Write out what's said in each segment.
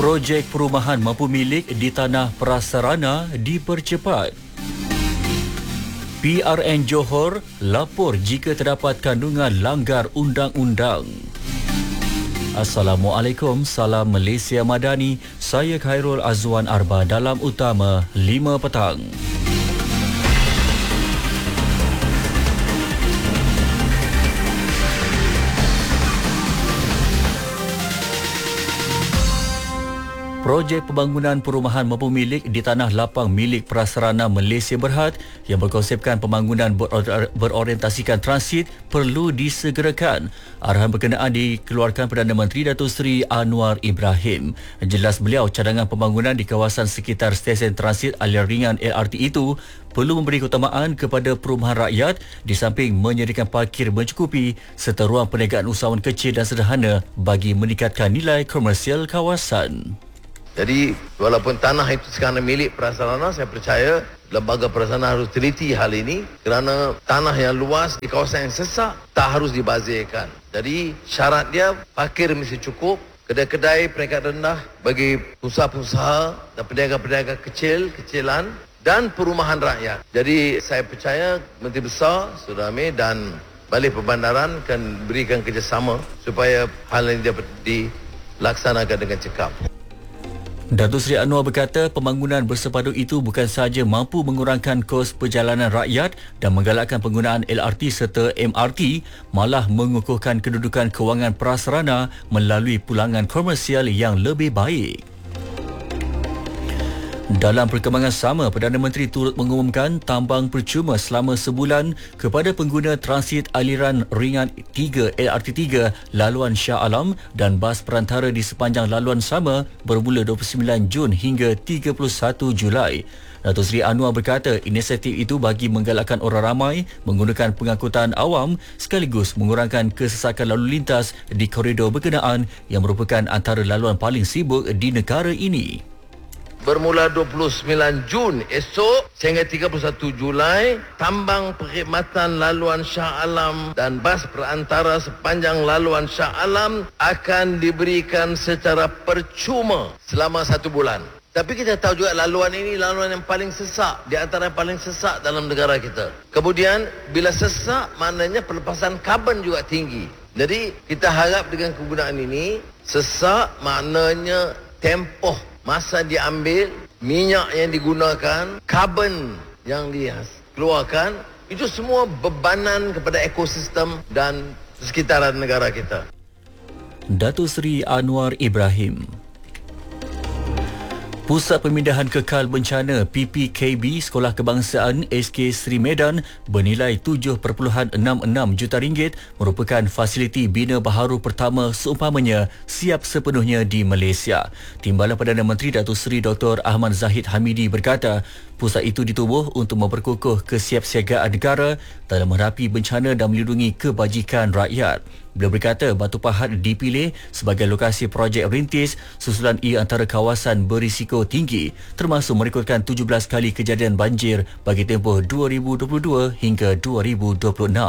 Projek perumahan mampu milik di tanah prasarana dipercepat. PRN Johor lapor jika terdapat kandungan langgar undang-undang. Assalamualaikum, salam Malaysia Madani. Saya Khairul Azwan Arba dalam Utama 5 petang. Projek pembangunan perumahan mampu milik di tanah lapang milik Prasarana Malaysia Berhad yang berkonsepkan pembangunan berorientasikan transit perlu disegerakan. Arahan berkenaan dikeluarkan Perdana Menteri Datuk Seri Anwar Ibrahim. Jelas beliau, cadangan pembangunan di kawasan sekitar stesen transit aliran ringan LRT itu perlu memberi keutamaan kepada perumahan rakyat di samping menyediakan parkir mencukupi serta ruang perniagaan usahawan kecil dan sederhana bagi meningkatkan nilai komersial kawasan. Jadi walaupun tanah itu sekarang milik prasarana, saya percaya lembaga prasarana harus teliti hal ini kerana tanah yang luas di kawasan yang sesak tak harus dibazirkan. Jadi syarat dia parkir mesti cukup, kedai-kedai peringkat rendah bagi usaha-usaha dan peniaga-peniaga kecilan dan perumahan rakyat. Jadi saya percaya Menteri Besar Sudara Amir dan Balai Perbandaran akan berikan kerjasama supaya hal ini dapat dilaksanakan dengan cekap. Datuk Seri Anwar berkata pembangunan bersepadu itu bukan sahaja mampu mengurangkan kos perjalanan rakyat dan menggalakkan penggunaan LRT serta MRT, malah mengukuhkan kedudukan kewangan prasarana melalui pulangan komersial yang lebih baik. Dalam perkembangan sama, Perdana Menteri turut mengumumkan tambang percuma selama sebulan kepada pengguna transit aliran ringan 3 LRT 3 laluan Shah Alam dan bas perantara di sepanjang laluan sama bermula 29 Jun hingga 31 Julai. Datuk Seri Anwar berkata inisiatif itu bagi menggalakkan orang ramai menggunakan pengangkutan awam sekaligus mengurangkan kesesakan lalu lintas di koridor berkenaan yang merupakan antara laluan paling sibuk di negara ini. Bermula 29 Jun esok sehingga 31 Julai, tambang perkhidmatan laluan Shah Alam dan bas perantara sepanjang laluan Shah Alam akan diberikan secara percuma selama 1 bulan. Tapi kita tahu juga laluan ini laluan yang paling sesak, di antara yang paling sesak dalam negara kita. Kemudian bila sesak maknanya pelepasan karbon juga tinggi. Jadi kita harap dengan kegunaan ini, sesak maknanya tempoh masa diambil, minyak yang digunakan, karbon yang dikeluarkan, itu semua bebanan kepada ekosistem dan sekitaran negara kita. Datuk Seri Anwar Ibrahim. Pusat Pemindahan Kekal Bencana PPKB Sekolah Kebangsaan SK Seri Medan bernilai 7.66 juta ringgit merupakan fasiliti bina baharu pertama seumpamanya siap sepenuhnya di Malaysia. Timbalan Perdana Menteri Datuk Seri Dr. Ahmad Zahid Hamidi berkata, pusat itu ditubuh untuk memperkukuh kesiapsiagaan negara dalam menghadapi bencana dan melindungi kebajikan rakyat. Beliau berkata Batu Pahat dipilih sebagai lokasi projek rintis susulan ia antara kawasan berisiko tinggi termasuk merekodkan 17 kali kejadian banjir bagi tempoh 2022 hingga 2026.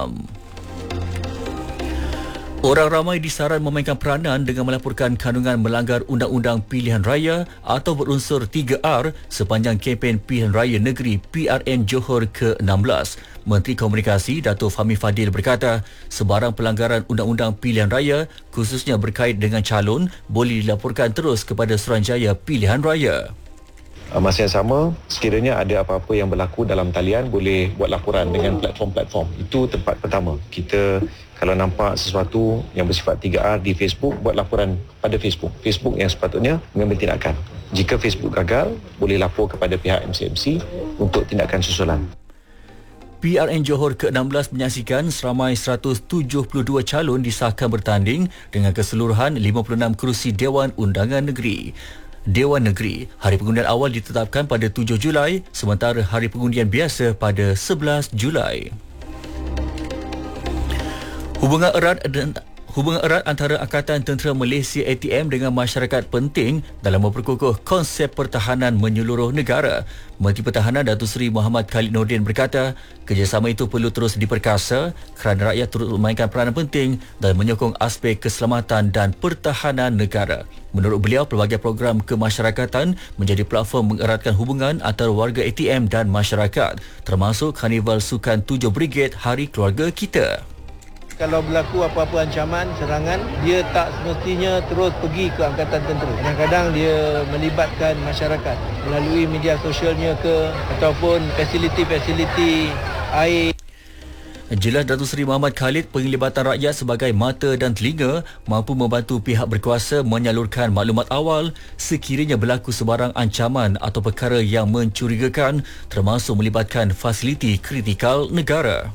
Orang ramai disaran memainkan peranan dengan melaporkan kandungan melanggar Undang-Undang Pilihan Raya atau berunsur 3R sepanjang kempen Pilihan Raya Negeri PRN Johor ke-16. Menteri Komunikasi Dato' Fahmi Fadil berkata, sebarang pelanggaran Undang-Undang Pilihan Raya khususnya berkait dengan calon boleh dilaporkan terus kepada Suruhanjaya Pilihan Raya. Masa yang sama, sekiranya ada apa-apa yang berlaku dalam talian, boleh buat laporan dengan platform-platform. Itu tempat pertama. Kita kalau nampak sesuatu yang bersifat 3R di Facebook, buat laporan pada Facebook. Facebook yang sepatutnya mengambil tindakan. Jika Facebook gagal, boleh lapor kepada pihak MCMC untuk tindakan susulan. PRN Johor ke-16 menyaksikan seramai 172 calon disahkan bertanding dengan keseluruhan 56 kerusi Dewan Undangan Negeri. Dewan Negeri, hari pengundian awal ditetapkan pada 7 Julai sementara hari pengundian biasa pada 11 Julai. Hubungan erat antara Angkatan Tentera Malaysia ATM dengan masyarakat penting dalam memperkukuh konsep pertahanan menyeluruh negara. Menteri Pertahanan Datuk Seri Muhammad Khalid Nordin berkata, kerjasama itu perlu terus diperkasa kerana rakyat turut memainkan peranan penting dalam menyokong aspek keselamatan dan pertahanan negara. Menurut beliau, pelbagai program kemasyarakatan menjadi platform mengeratkan hubungan antara warga ATM dan masyarakat, termasuk Karnival Sukan 7 Brigade Hari Keluarga Kita. Kalau berlaku apa-apa ancaman, serangan, dia tak semestinya terus pergi ke Angkatan Tentera. Kadang-kadang dia melibatkan masyarakat melalui media sosialnya ataupun fasiliti-fasiliti air. Jelas Datuk Seri Muhammad Khalid, penglibatan rakyat sebagai mata dan telinga mampu membantu pihak berkuasa menyalurkan maklumat awal sekiranya berlaku sebarang ancaman atau perkara yang mencurigakan, termasuk melibatkan fasiliti kritikal negara.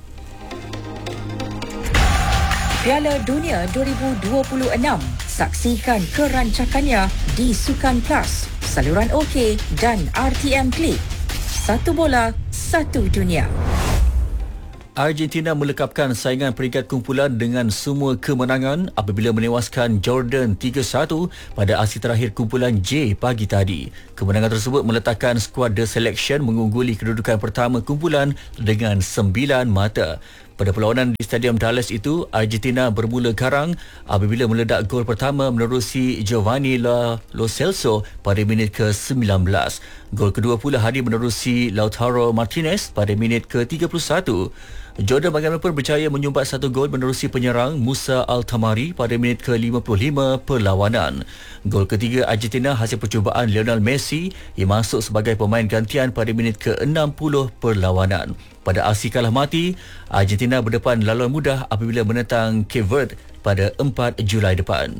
Piala Dunia 2026. Saksikan kerancakannya di Sukan Plus, saluran OK dan RTM Klik. Satu bola, satu dunia. Argentina melekapkan saingan peringkat kumpulan dengan semua kemenangan apabila menewaskan Jordan 3-1 pada aksi terakhir kumpulan J pagi tadi. Kemenangan tersebut meletakkan skuad The Selection mengungguli kedudukan pertama kumpulan dengan 9 mata. Pada perlawanan di Stadium Dallas itu, Argentina bermula garang apabila meledak gol pertama menerusi Giovanni Lo Celso pada minit ke-19. Gol kedua pula hadir menerusi Lautaro Martinez pada minit ke-31. Jordan bagaimanapun berjaya menyumbat satu gol menerusi penyerang Musa Altamari pada minit ke-55 perlawanan. Gol ketiga Argentina hasil percubaan Lionel Messi yang masuk sebagai pemain gantian pada minit ke-60 perlawanan. Pada aksi kalah mati, Argentina berdepan laluan mudah apabila menentang Cape Verde pada 4 Julai depan.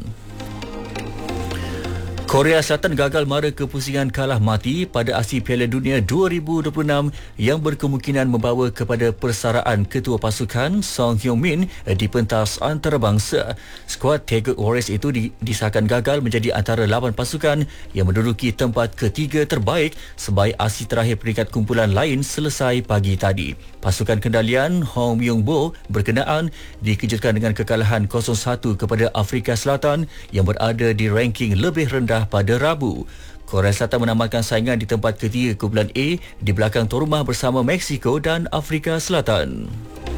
Korea Selatan gagal mara kepusingan kalah mati pada aksi Piala Dunia 2026 yang berkemungkinan membawa kepada persaraan ketua pasukan Song Hyun-min di pentas antarabangsa. Skuad Taeguk Warriors itu disahkan gagal menjadi antara 8 pasukan yang menduduki tempat ketiga terbaik sebaik aksi terakhir peringkat kumpulan lain selesai pagi tadi. Pasukan kendalian Hong Myung-bo berkenaan dikejutkan dengan kekalahan 0-1 kepada Afrika Selatan yang berada di ranking lebih rendah pada Rabu. Korea Selatan menamatkan saingan di tempat ketiga kumpulan A di belakang tuan rumah bersama Mexico dan Afrika Selatan.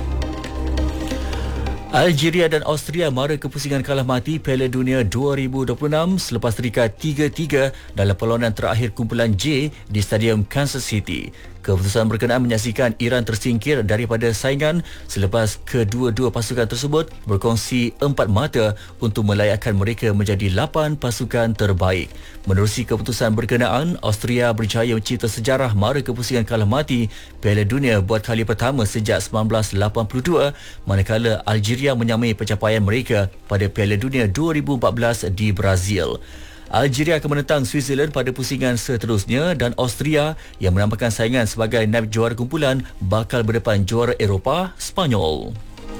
Algeria dan Austria mara kepusingan kalah mati Piala Dunia 2026 selepas terikat 3-3 dalam perlawanan terakhir kumpulan J di Stadium Kansas City. Keputusan berkenaan menyaksikan Iran tersingkir daripada saingan selepas kedua-dua pasukan tersebut berkongsi 4 mata untuk melayakkan mereka menjadi 8 pasukan terbaik. Menerusi keputusan berkenaan, Austria berjaya mencipta sejarah mara kepusingan kalah mati Piala Dunia buat kali pertama sejak 1982, manakala Algeria menyamai pencapaian mereka pada Piala Dunia 2014 di Brazil. Algeria akan menentang Switzerland pada pusingan seterusnya dan Austria yang menampakkan saingan sebagai naib juara kumpulan bakal berdepan juara Eropah, Spanyol.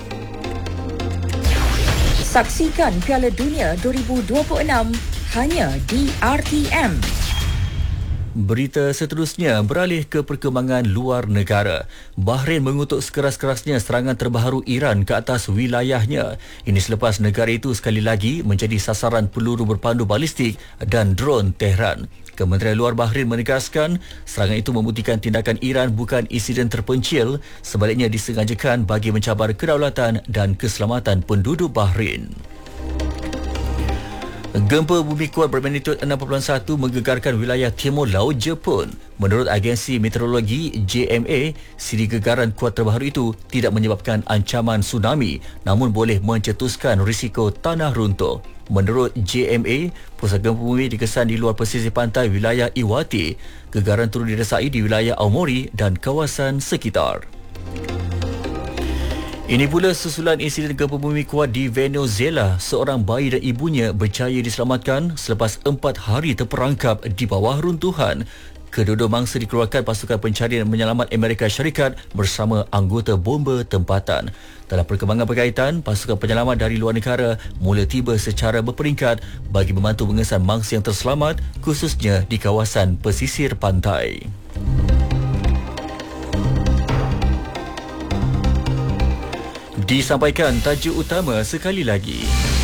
Saksikan Piala Dunia 2026 hanya di RTM. Berita seterusnya beralih ke perkembangan luar negara. Bahrain mengutuk sekeras-kerasnya serangan terbaru Iran ke atas wilayahnya. Ini selepas negara itu sekali lagi menjadi sasaran peluru berpandu balistik dan drone Tehran. Kementerian Luar Bahrain menegaskan serangan itu membuktikan tindakan Iran bukan insiden terpencil, sebaliknya disengajakan bagi mencabar kedaulatan dan keselamatan penduduk Bahrain. Gempa bumi kuat bermagnitud 6.1 menggegarkan wilayah timur laut Jepun. Menurut agensi meteorologi JMA, siri gegaran kuat terbaru itu tidak menyebabkan ancaman tsunami, namun boleh mencetuskan risiko tanah runtuh. Menurut JMA, pusat gempa bumi dikesan di luar pesisir pantai wilayah Iwate. Gegaran turut dirasai di wilayah Aomori dan kawasan sekitar. Ini pula susulan insiden gempa bumi kuat di Venezuela. Seorang bayi dan ibunya berjaya diselamatkan selepas 4 hari terperangkap di bawah runtuhan. Kedua-dua mangsa dikeluarkan pasukan pencarian menyelamat Amerika Syarikat bersama anggota bomba tempatan. Dalam perkembangan berkaitan, pasukan penyelamat dari luar negara mula tiba secara berperingkat bagi membantu mengesan mangsa yang terselamat, khususnya di kawasan pesisir pantai. Disampaikan tajuk utama sekali lagi.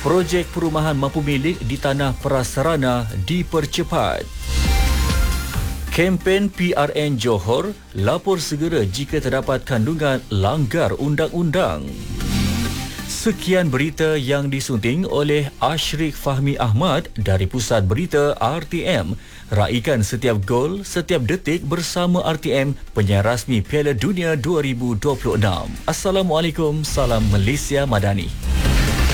Projek perumahan mampu milik di tanah prasarana dipercepat. Kempen PRN Johor, lapor segera jika terdapat kandungan langgar undang-undang. Sekian berita yang disunting oleh Ashrik Fahmi Ahmad dari Pusat Berita RTM. Raikan setiap gol, setiap detik bersama RTM, penyiar rasmi Piala Dunia 2026. Assalamualaikum, salam Malaysia Madani.